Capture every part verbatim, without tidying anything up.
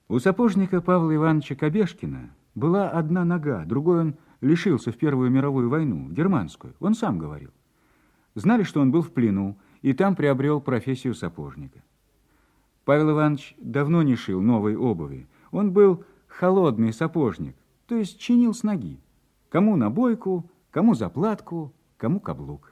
У сапожника Павла Ивановича Кобешкина была одна нога, другой он лишился в Первую мировую войну, в германскую. Он сам говорил. Знали, что он был в плену, и там приобрел профессию сапожника. Павел Иванович давно не шил новой обуви. Он был холодный сапожник, то есть чинил с ноги. Кому набойку, кому заплатку, кому каблук.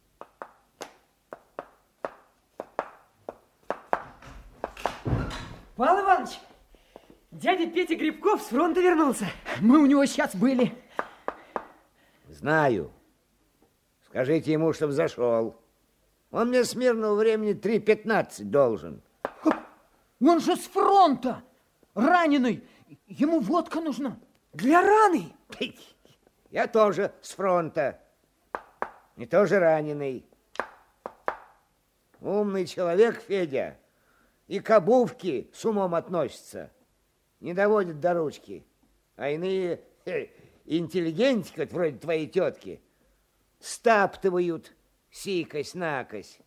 Павел Иванович, дядя Петя Грибков с фронта вернулся. Мы у него сейчас были. Знаю. Скажите ему, чтоб зашел. Он мне с мирного времени три пятнадцать должен. Он же с фронта. Раненый. Ему водка нужна. Для раны? Я тоже с фронта. И тоже раненый. Умный человек, Федя. И к обувке с умом относится. Не доводит до ручки. А иные хе, интеллигентики, вот вроде твоей тетки, стаптывают сикось-накось.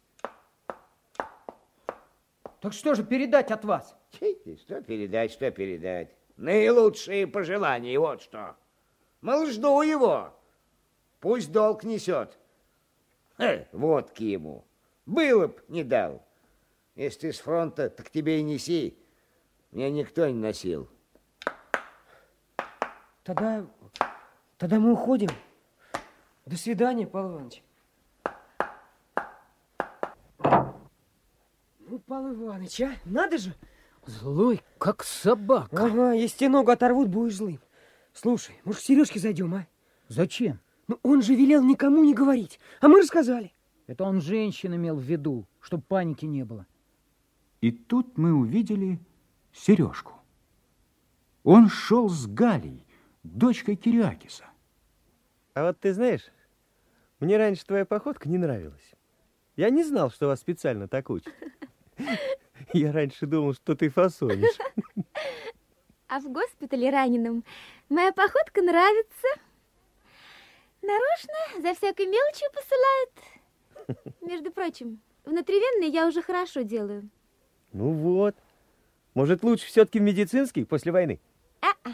Так что же передать от вас? Что передать, что передать? Наилучшие пожелания, вот что. Мол, жду его. Пусть долг несет. Э, водки ему. Было б не дал. Если ты с фронта, так тебе и неси. Мне никто не носил. Тогда, тогда мы уходим. До свидания, Павел Иванович. Ну, Павел Иванович, а? Надо же. Злой, как собака. Ага, если тебе ногу оторвут, будешь злым. Слушай, может, к Сережке зайдем, а? Зачем? Ну, он же велел никому не говорить, а мы рассказали. Это он женщин имел в виду, чтобы паники не было. И тут мы увидели Сережку. Он шел с Галей, дочкой Кириакиса. А вот ты знаешь, мне раньше твоя походка не нравилась. Я не знал, что вас специально так учат. Я раньше думал, что ты фасонишь. А в госпитале раненым моя походка нравится. Нарочно за всякой мелочью посылают. Между прочим, внутривенные я уже хорошо делаю. Ну вот. Может, лучше все-таки в медицинский после войны? А-а.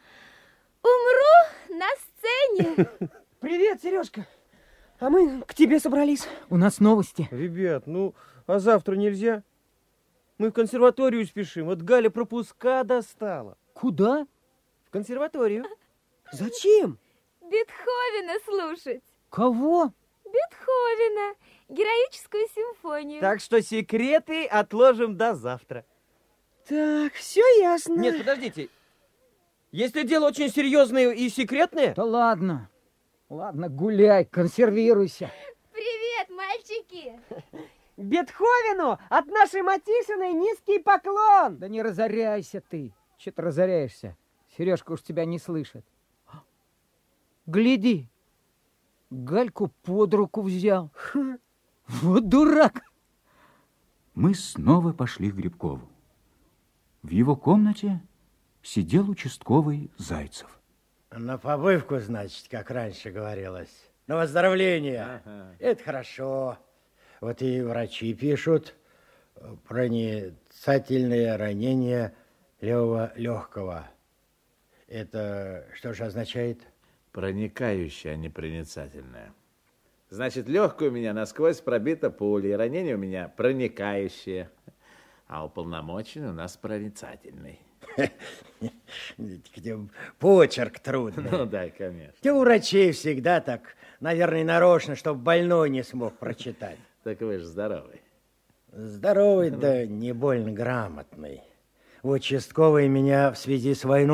Умру на сцене. Привет, Сережка. А мы к тебе собрались. У нас новости. Ребят, ну, а завтра нельзя? Мы в консерваторию спешим. Вот Галя пропуска достала. Куда? В консерваторию. Зачем? Бетховена слушать. Кого? Бетховена. Героическую симфонию. Так что секреты отложим до завтра. Так, все ясно. Нет, подождите. Если дело очень серьезное и секретное... Да ладно. Ладно, гуляй, консервируйся. Привет, мальчики. Бетховену от нашей Матишиной низкий поклон. Да не разоряйся ты. Че ты разоряешься? Сережка уж тебя не слышит. Гляди. Гальку под руку взял. Вот дурак. Мы снова пошли к Грибкову. В его комнате сидел участковый Зайцев. На побывку, значит, как раньше говорилось. На выздоровление. Ага. Это хорошо. Вот и врачи пишут. Проницательное ранение левого легкого. Это что же означает? Проникающее, а не проницательное. Значит, легкое у меня насквозь пробито пулей, ранение у меня проникающее, а уполномоченный у нас проницательный. Где почерк трудный. Ну да, конечно. Те у врачей всегда так, наверное, нарочно, чтобы больной не смог прочитать. Так вы же здоровый. Здоровый, да не больно грамотный. Участковый меня в связи с войной